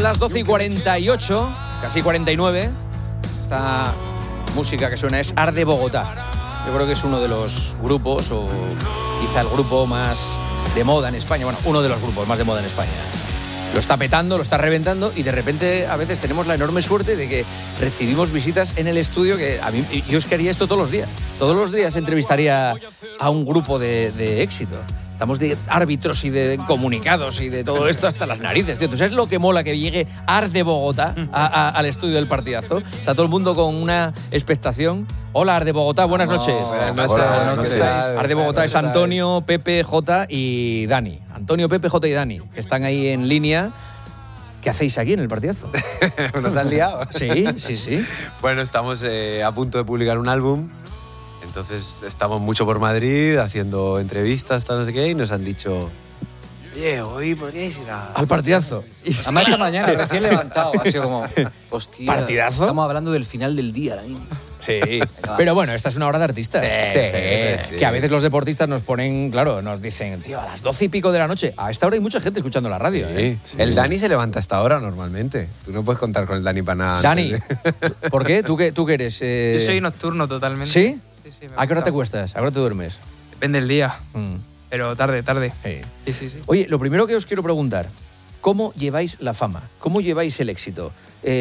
las 12:48, casi 49. Esta música que suena es Arde Bogotá. Yo creo que es uno de los grupos, o quizá el grupo más de moda en España. Bueno, uno de los grupos más de moda en España. Lo está petando, lo está reventando, y de repente a veces tenemos la enorme suerte de que recibimos visitas en el estudio que a mí, yo es que haría esto todos los días. Todos los días entrevistaría a un grupo de éxito. Estamos de árbitros y de comunicados y de todo esto hasta las narices, tío. ¿Tú sabes lo que mola que llegue Arde Bogotá al estudio del partidazo? Está todo el mundo con una expectación. Hola, Arde Bogotá, buenas noches. Buenas noches. Arde Bogotá es Antonio, Pepe, Jota y Dani. Antonio, Pepe, Jota y Dani, que están ahí en línea. ¿Qué hacéis aquí en el partidazo? ¿Nos han liado? Sí. Bueno, estamos a punto de publicar un álbum. Entonces estamos mucho por Madrid haciendo entrevistas, tal, no sé qué, y nos han dicho: oye, hoy podríais ir al partidazo. Además, esta mañana, recién levantado, ha sido como, hostia, ¿partidazo? Estamos hablando del final del día ahora mismo. Sí, pero bueno, esta es una hora de artistas. Sí. Que a veces los deportistas nos ponen, claro, nos dicen, tío, a las 12 y pico de la noche. A esta hora hay mucha gente escuchando la radio. Sí. El Dani se levanta a esta hora normalmente. Tú no puedes contar con el Dani para nada. Dani, ¿por qué? ¿Tú qué eres? Yo soy nocturno totalmente. ¿Sí? Sí, ¿A qué hora te acuestas? ¿A qué hora te duermes? Depende del día, pero tarde. Sí. Oye, lo primero que os quiero preguntar, ¿cómo lleváis la fama? ¿Cómo lleváis el éxito?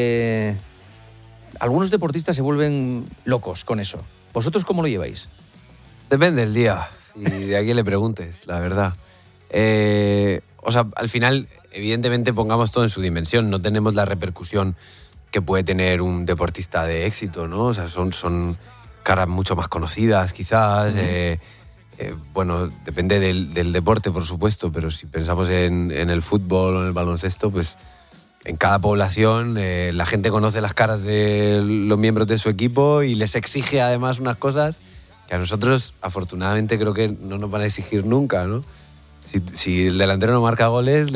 Algunos deportistas se vuelven locos con eso. ¿Vosotros cómo lo lleváis? Depende del día y de a quién le preguntes, la verdad. O sea, al final, evidentemente, pongamos todo en su dimensión. No tenemos la repercusión que puede tener un deportista de éxito, ¿no? O sea, son caras mucho más conocidas, quizás. Bueno, depende del deporte, por supuesto, pero si pensamos en el fútbol o en el baloncesto, pues en cada población la gente conoce las caras de los miembros de su equipo y les exige además unas cosas que a nosotros, afortunadamente, creo que no nos van a exigir nunca, ¿no? Si el delantero no marca goles,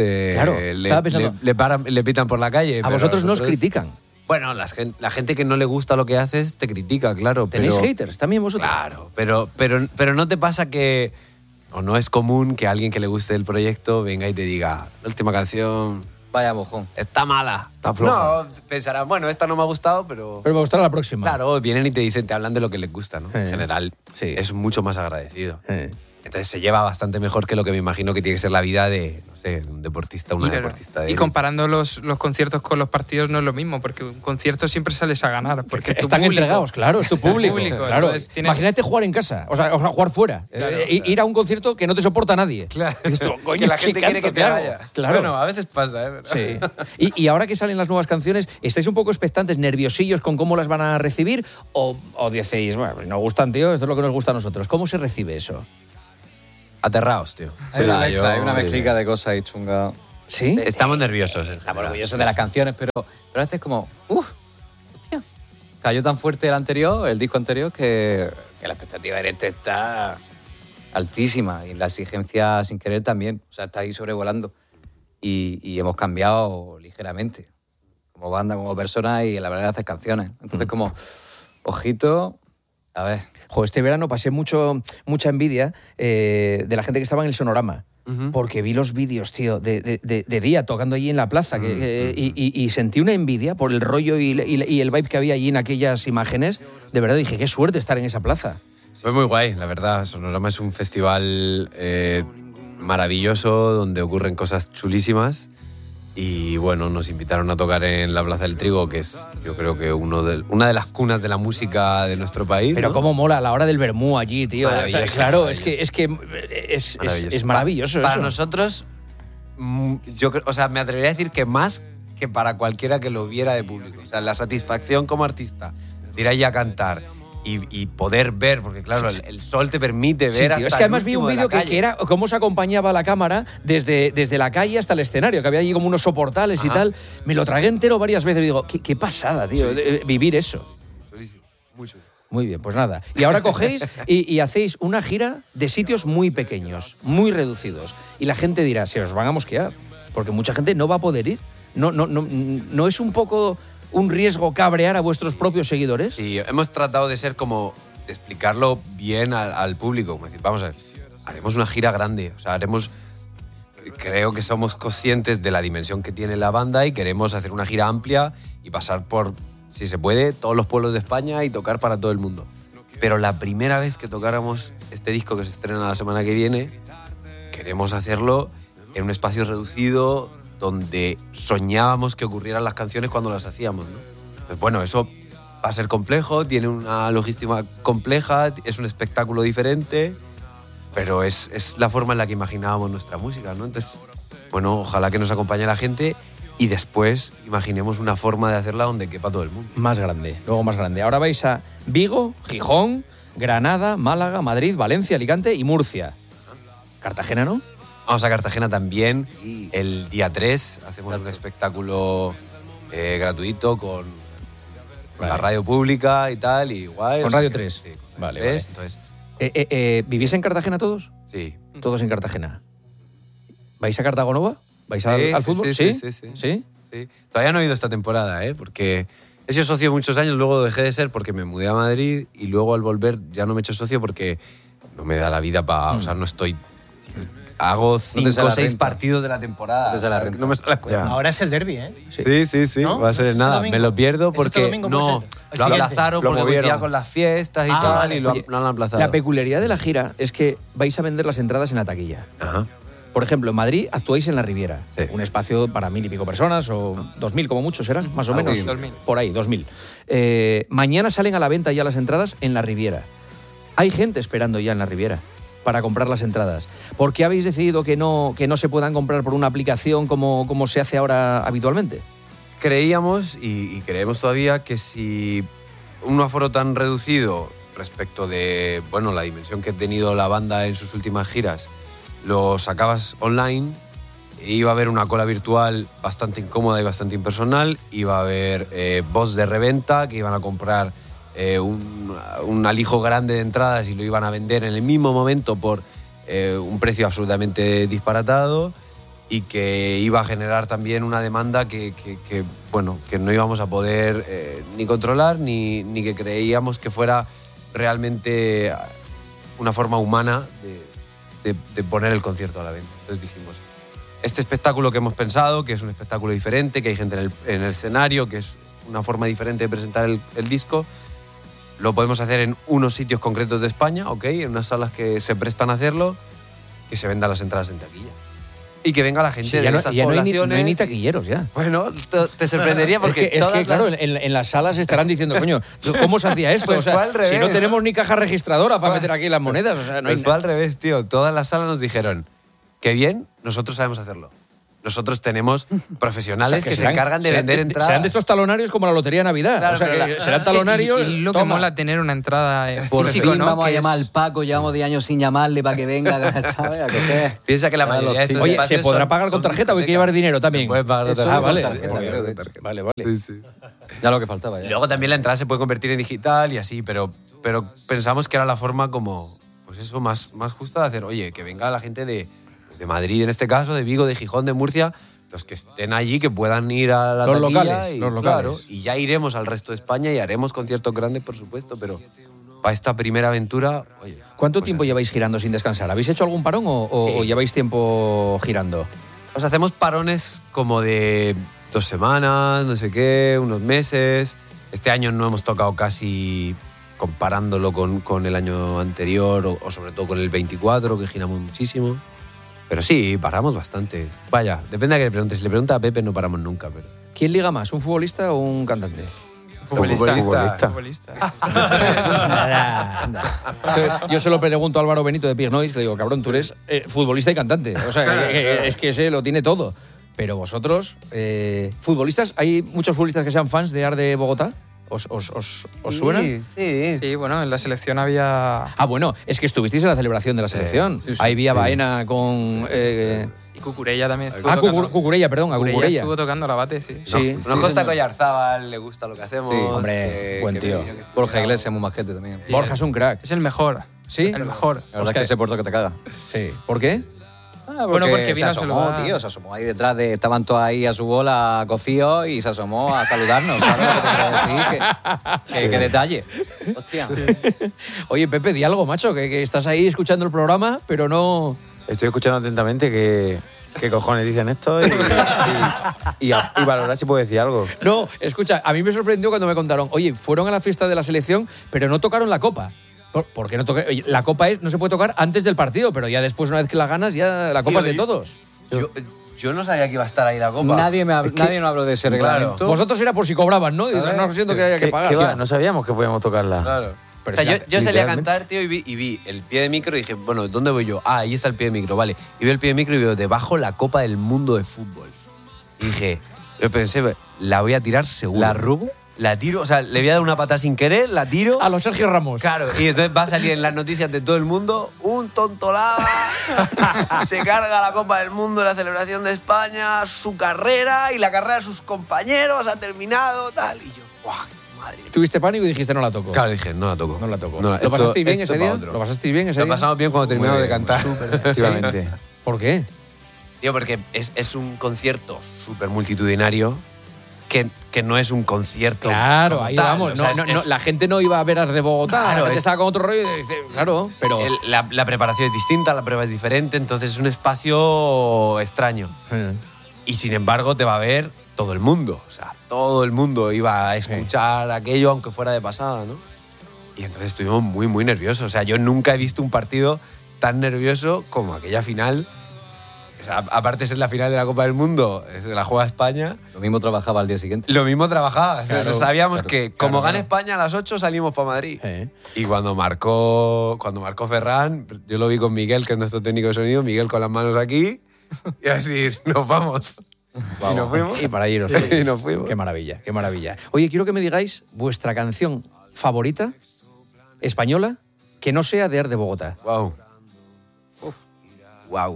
le pitan por la calle. A vosotros no os critican. Bueno, la gente que no le gusta lo que haces te critica, claro. ¿Tenéis haters también vosotros? Claro, pero ¿no te pasa que, o no es común que alguien que le guste el proyecto venga y te diga: la última canción, vaya mojón, está mala? Está floja. No, pensarán, bueno, esta no me ha gustado, pero me gustará la próxima. Claro, vienen y te dicen, te hablan de lo que les gusta, ¿no? En general, sí. Es mucho más agradecido. Entonces se lleva bastante mejor que lo que me imagino que tiene que ser la vida de, no sé, un deportista, una deportista. Y comparando los conciertos con los partidos no es lo mismo, porque un concierto siempre sales a ganar. Porque están entregados, claro, es tu público. Claro. Imagínate jugar en casa, o sea, jugar fuera. Claro, ir a un concierto que no te soporta nadie. Claro. Esto, coño, que la gente quiere que te vayas. Claro. Bueno, a veces pasa, ¿eh? Sí. Y ahora que salen las nuevas canciones, ¿estáis un poco expectantes, nerviosillos con cómo las van a recibir? ¿O decís, bueno, nos gustan, tío, esto es lo que nos gusta a nosotros? ¿Cómo se recibe eso? Aterrados, tío. Hay una mezclica de cosas ahí chunga. ¿Sí? Estamos nerviosos. Estamos orgullosos de las canciones, pero a veces es como, hostia. Cayó tan fuerte el disco anterior, que la expectativa de este está altísima y la exigencia sin querer también. O sea, está ahí sobrevolando. Y hemos cambiado ligeramente, como banda, como persona, y la manera de hacer canciones. Entonces, como, ojito, a ver. Este verano pasé mucha envidia de la gente que estaba en el Sonorama. Porque vi los vídeos, tío, de día tocando allí en la plaza y sentí una envidia por el rollo y el vibe que había allí en aquellas imágenes. De verdad dije, qué suerte estar en esa plaza. Fue muy guay, la verdad. Sonorama es un festival maravilloso donde ocurren cosas chulísimas. Y bueno, nos invitaron a tocar en la Plaza del Trigo, que es, yo creo que una de las cunas de la música de nuestro país. Pero ¿no? cómo mola a la hora del vermú allí, tío. O sea, claro, maravilloso. es maravilloso eso. Para nosotros, o sea, me atrevería a decir que más que para cualquiera que lo viera de público. O sea, la satisfacción como artista de ir allí a cantar y poder ver, porque claro, sí. El sol te permite ver, tío, hasta es que además vi un vídeo que era cómo se acompañaba la cámara desde la calle hasta el escenario, que había allí como unos soportales y tal. Me lo tragué entero varias veces y digo, qué pasada, tío, vivir eso. Mucho. Muy bien, pues nada. Y ahora cogéis y hacéis una gira de sitios muy pequeños, muy reducidos. Y la gente dirá, se os van a mosquear, porque mucha gente no va a poder ir. No es un poco un riesgo cabrear a vuestros propios seguidores. Sí, hemos tratado de explicarlo bien al público. Como decir, vamos a ver, haremos una gira grande, o sea, creo que somos conscientes de la dimensión que tiene la banda y queremos hacer una gira amplia y pasar por, si se puede, todos los pueblos de España y tocar para todo el mundo. Pero la primera vez que tocáramos este disco que se estrena la semana que viene, queremos hacerlo en un espacio reducido donde soñábamos que ocurrieran las canciones cuando las hacíamos, ¿no? Pues bueno, eso va a ser complejo, tiene una logística compleja, es un espectáculo diferente, pero es la forma en la que imaginábamos nuestra música, ¿no? Entonces, bueno, ojalá que nos acompañe la gente y después imaginemos una forma de hacerla donde quepa todo el mundo. Más grande, luego más grande. Ahora vais a Vigo, Gijón, Granada, Málaga, Madrid, Valencia, Alicante y Murcia. Cartagena, ¿no? Vamos a Cartagena también. El día 3 hacemos un espectáculo gratuito con la radio pública y tal. Y igual, ¿Con Radio 3? Sí, con Vale, Radio 3, vale. entonces, ¿Vivís en Cartagena todos? sí. Todos en Cartagena. ¿Vais a Cartagonova? ¿Vais al fútbol? Sí. ¿Sí? Sí. Todavía no he ido esta temporada, porque he sido socio muchos años, luego dejé de ser porque me mudé a Madrid y luego al volver ya no me he hecho socio porque no me da la vida para... O sea, no estoy... Hago 5 o 6 partidos de la temporada. No te sale la renta. No me sale la cuenta. Ahora es el derbi, ¿eh? Sí. ¿No? Va a ser ¿Es nada. este Me lo pierdo domingo? ¿Es este porque domingo puede no... ser? El Lo siguiente. aplazaron Lo porque movieron. coincidía con las fiestas y Ah, tal vale. y lo Oye, han aplazado. La peculiaridad de la gira es que vais a vender las entradas en la taquilla. Ajá. Por ejemplo, en Madrid actuáis en la Riviera. Sí. Un espacio para 1.000 y pico personas, o 2.000 como mucho serán, más o Algo menos. así. 2.000. Por ahí, 2.000. Mañana salen a la venta ya las entradas en la Riviera. Hay gente esperando ya en la Riviera para comprar las entradas. ¿Por qué habéis decidido que no se puedan comprar por una aplicación como se hace ahora habitualmente? Creíamos y creemos todavía que si un aforo tan reducido respecto de la dimensión que ha tenido la banda en sus últimas giras lo sacabas online, iba a haber una cola virtual bastante incómoda y bastante impersonal, iba a haber bots de reventa que iban a comprar un alijo grande de entradas y lo iban a vender en el mismo momento por un precio absolutamente disparatado, y que iba a generar también una demanda que no íbamos a poder ni controlar ni que creíamos que fuera realmente una forma humana de poner el concierto a la venta. Entonces dijimos, este espectáculo que hemos pensado, que es un espectáculo diferente, que hay gente en el escenario, que es una forma diferente de presentar el disco, lo podemos hacer en unos sitios concretos de España, ¿ok? En unas salas que se prestan a hacerlo, que se vendan las entradas en taquilla. Y que venga la gente Sí, de esas ya poblaciones. no hay ni taquilleros ya. Bueno, te sorprendería porque es que claro, las... en las salas estarán diciendo, coño, ¿cómo se hacía esto? Pues O sea, fue al revés. si no tenemos ni caja registradora para meter aquí las monedas, o sea, no hay Pues fue al revés, tío. Todas las salas nos dijeron, qué bien, nosotros sabemos hacerlo. Nosotros tenemos profesionales O sea, que se serán- encargan de serán- vender entradas. Serán de estos talonarios como la Lotería de Navidad. Claro, o sea, pero que la- serán talonarios. Y lo que toma. mola tener una entrada en Por físico, fin ¿no? vamos a Que llamar es- al Paco, llevamos 10 años sin llamarle para que venga, ¿sabes? A coger. Piensa que la Para mayoría de los estos chicos. Oye, ¿se espacios podrá son- pagar con son tarjeta o hay que discotecas. llevar dinero también? Se puede pagar con Eso tarjeta. Ah, vale. con tarjeta, creo que- Vale, vale. Sí, sí. Ya lo que faltaba. Ya. Y luego también la entrada se puede convertir en digital y así, pero pensamos que era la forma como, pues eso, más justa de hacer, oye, que venga la gente de Madrid, en este caso, de Vigo, de Gijón, de Murcia, los que estén allí, que puedan ir a la Los taquilla locales, y, los locales. claro, y ya iremos al resto de España y haremos conciertos grandes, por supuesto, pero para esta primera aventura, oye... ¿Cuánto pues tiempo así. lleváis girando sin descansar? ¿Habéis hecho algún parón o lleváis tiempo girando? Pues hacemos parones como de 2 semanas, no sé qué, unos meses. Este año no hemos tocado casi, comparándolo con el año anterior o sobre todo con el 24, que giramos muchísimo. Pero sí, paramos bastante. Vaya, depende a que le preguntes. Si le pregunta a Pepe, no paramos nunca. Pero... ¿Quién liga más, un futbolista o un cantante? Futbolista. Entonces, yo se lo pregunto a Álvaro Benito de Piernois, que le digo, cabrón, tú eres futbolista y cantante. O sea, es que ese lo tiene todo. Pero vosotros, futbolistas, ¿hay muchos futbolistas que sean fans de Arde Bogotá? ¿Os suena? Sí. Sí, bueno, en la selección había... Ah, bueno, es que estuvisteis en la celebración de la selección. Ahí vi a Baena con... Y Cucurella también estuvo Ah, tocando. Cucurella, perdón, a Cucurella. estuvo tocando la bate, sí. Sí, Nos sí, consta señor. que Oyarzábal le gusta lo que hacemos. Sí, hombre, buen tío. me vino que- Borja Iglesias, muy majete también. Sí, Borja es un crack. Es el mejor. ¿Sí? El mejor. La verdad es que se portó que te caga. Sí. ¿Por qué? Bueno, porque se vino a asomó, saludar. tío, se asomó ahí detrás de... Estaban todos ahí a su bola cocidos y se asomó a saludarnos, ¿sabes lo que te quiero decir? Que detalle. Hostia. Oye, Pepe, di algo, macho, que estás ahí escuchando el programa, pero no... Estoy escuchando atentamente que qué cojones dicen esto y valorar si puedo decir algo. No, escucha, a mí me sorprendió cuando me contaron, oye, fueron a la fiesta de la selección, pero no tocaron la copa. ¿Por qué no toca? Oye, la copa no se puede tocar antes del partido, pero ya después, una vez que la ganas, ya la copa es de todos. Yo no sabía que iba a estar ahí la copa. Nadie no habló de ese reglamento. Vosotros era por si cobraban, ¿no? Y no siento que haya que pagar. ¿Qué va? No sabíamos que podíamos tocarla. Claro. Pero O sea, sí, yo salí a literalmente. cantar, tío, y vi el pie de micro y dije, bueno, ¿dónde voy yo? Ah, ahí está el pie de micro, vale. Y veo el pie de micro y veo debajo la Copa del Mundo de Fútbol. Y dije, yo pensé, la voy a tirar seguro. ¿La rubo? La tiro, o sea, le voy a dar una patada sin querer, la tiro. a los Sergio Ramos. Claro, y entonces va a salir en las noticias de todo el mundo, un tontolaba, se carga la Copa del Mundo, la celebración de España, su carrera y la carrera de sus compañeros ha terminado, tal. Y yo, ¡guau! Madre mía. Tuviste pánico y dijiste, no la toco. Claro, dije, no la toco. No la toco. No, ¿Lo pasasteis bien esto ese día? pa' otro. ¿Lo pasasteis bien ese Lo día? pasamos bien cuando terminamos de cantar. Efectivamente. ¿Por qué? Tío, porque es un concierto súper multitudinario que no es un concierto. Claro, como ahí tal. vamos. O sea, No, la gente no iba a ver Ars de Bogotá. Claro, la gente es- estaba con otro rollo. Y dice, claro, pero. La preparación es distinta, la prueba es diferente, entonces es un espacio extraño. Y sin embargo te va a ver todo el mundo. O sea, todo el mundo iba a escuchar aquello aunque fuera de pasada, ¿no? Y entonces estuvimos muy, muy nerviosos. O sea, yo nunca he visto un partido tan nervioso como aquella final. O sea, aparte de ser la final de la Copa del Mundo, la juega España. Lo mismo trabajaba al día siguiente. Lo mismo trabajaba. Claro, Sabíamos claro, que como claro, gane claro. España a las 8 salimos para Madrid. Eh. Y cuando marcó Ferran, yo lo vi con Miguel, que es nuestro técnico de sonido, Miguel con las manos aquí, y a decir, nos vamos. Y nos fuimos. Y para iros. Y nos fuimos. Qué maravilla, qué maravilla. Oye, quiero que me digáis vuestra canción favorita española que no sea de Ars de Bogotá. Wow. Wow.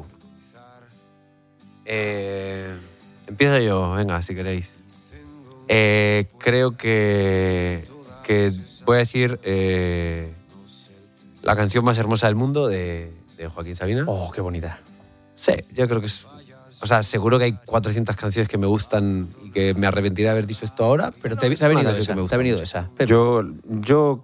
Empiezo yo, venga, si queréis. Creo que voy a decir la canción más hermosa del mundo de Joaquín Sabina. Oh, qué bonita. Sí, yo creo que es... O sea, seguro que hay 400 canciones que me gustan y que me arrepentiré de haber dicho esto ahora, Pero pero te ha venido es una canción esa. que me Te gusta ha venido mucho. esa. Pepe. Yo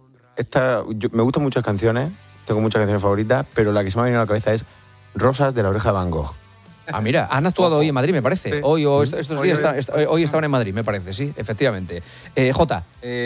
me gustan muchas canciones, tengo muchas canciones favoritas, pero la que se me ha venido a la cabeza es Rosas de la Oreja de Van Gogh. Ah, mira, han actuado hoy en Madrid, me parece. Sí. Hoy o estos días hoy estaban en Madrid, me parece, sí, efectivamente. Jota,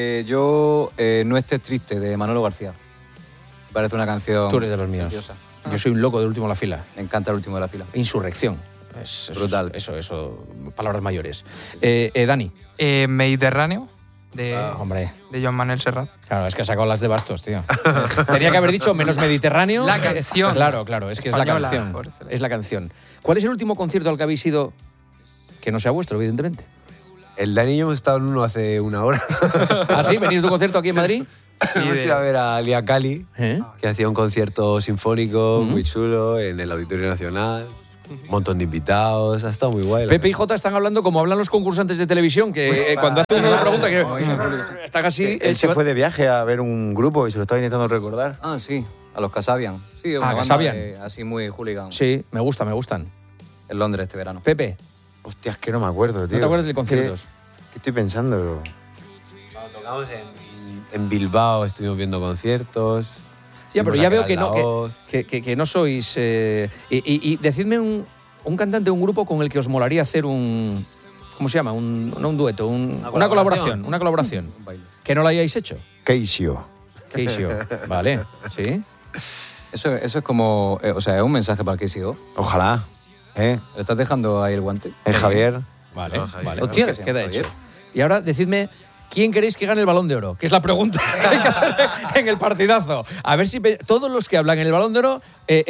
Yo, No estés triste, de Manolo García. Me parece una canción... tú eres de los míos. preciosa. Yo soy un loco del último de la fila. Me encanta el último de la fila. Insurrección. Brutal. Eso, palabras mayores. Dani. Mediterráneo, Hombre, de Joan Manuel Serrat. claro, es que ha sacado las de bastos, tío. Tenía que haber dicho menos Mediterráneo. La canción. Claro, es que Española, es la canción. por excelencia. Es la canción. ¿Cuál es el último concierto al que habéis ido que no sea vuestro, evidentemente? El Dani y yo hemos estado en uno hace una hora. ¿Ah, sí? ¿Venís de un concierto aquí en Madrid? Hemos ido a ver a Lia Cali, ¿Eh? que hacía un concierto sinfónico muy chulo en el Auditorio Nacional. Un montón de invitados, ha estado muy guay. la Pepe y verdad. Jota están hablando como hablan los concursantes de televisión, que cuando hacen una pregunta que está casi... Él se fue de viaje a ver un grupo y se lo estaba intentando recordar. Ah, sí, a los Casabian. Sí, una banda Casabian. así muy hooligan. Sí, me gustan. En Londres este verano. Pepe, Hostia, es que no me acuerdo, tío. ¿no te acuerdas de conciertos? ¿Qué estoy pensando? Cuando tocamos en Bilbao estuvimos viendo conciertos. Ya, pero fuimos ya a veo Quedar que no, la Hoz. que no sois... y decidme un cantante, un grupo con el que os molaría hacer un... ¿Cómo se llama? No un dueto, una colaboración. Una colaboración. Un baile. Que no lo hayáis hecho. Keisio. Keisio. Vale, ¿sí? Eso es como... o sea, es un mensaje para el que sigo. Ojalá. ¿Eh? ¿Le estás dejando ahí el guante? Es Javier. Vale, vale. Hostia, Pues queda Javier. hecho. Y ahora decidme, ¿quién queréis que gane el Balón de Oro? Que es la pregunta en el partidazo. A ver si todos los que hablan en el Balón de Oro,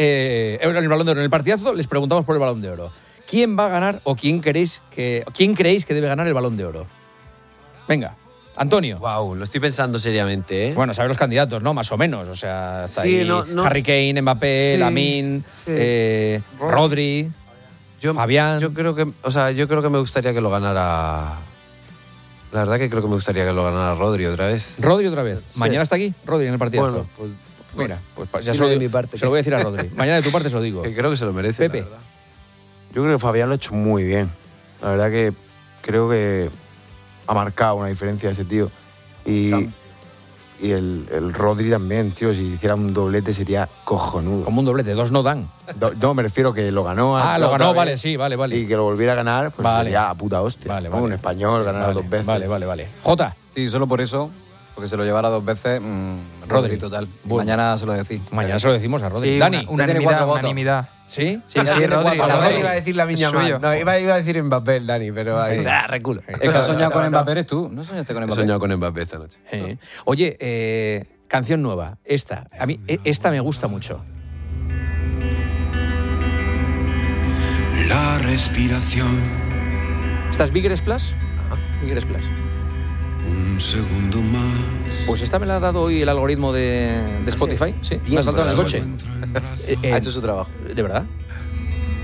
en el partidazo, les preguntamos por el Balón de Oro. ¿Quién va a ganar o quién creéis que debe ganar el Balón de Oro? Venga, Antonio. Wow, lo estoy pensando seriamente, ¿eh? Bueno, sabes los candidatos, ¿no? Más o menos. O sea, está Sí, ahí no. Harry Kane, Mbappé, Sí, Lamine, sí. Rodri. Fabián. Yo creo que me gustaría que lo ganara. La verdad que creo que me gustaría que lo ganara Rodri otra vez. Rodri otra vez. Sí. ¿Mañana está aquí? Rodri en el partidazo. Bueno, pues Mira, pues ya dime se lo, de mi parte se lo voy a decir a Rodri. Mañana de tu parte se lo digo. que creo que se lo merece. Pepe. la verdad. Yo creo que Fabián lo ha hecho muy bien. La verdad que creo que ha marcado una diferencia ese tío. Y Y el Rodri también, tío. Si hiciera un doblete sería cojonudo. Como un doblete, 2 no dan. No, me refiero que lo ganó. Lo ganó, otra vale, vez, sí, vale. Y que lo volviera a ganar, pues Vale. sería a puta hostia. Vale, ¿no? Un español ganar 2 veces. Vale. Jota, Sí, solo por eso, porque se lo llevara 2 veces, Rodri total. Bueno. Mañana se lo decís. mañana se lo decimos a Rodri. Sí, Dani, una tiene 4 votos. unanimidad. ¿sí? Sí, tiene Rodri. 4 A lo votos. mejor iba a decir la Viña Suyo. mal. No, iba a decir Mbappé, el Dani, pero reculo. El que ha soñado con Mbappé eres tú. ¿No soñaste con He Mbappé? soñado con Mbappé esta noche. Oye, canción nueva, esta. A mí esta me gusta mucho. La respiración, ¿Esta es Bigger Splash? Bigger Splash. un segundo más. Pues esta me la ha dado hoy el algoritmo de Spotify. Sí, me ha saltado en el coche. Ha hecho su trabajo. ¿De verdad?